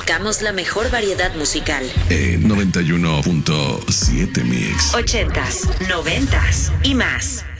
Buscamos la mejor variedad musical. En 91.7 Mix. 80s, 90s y más.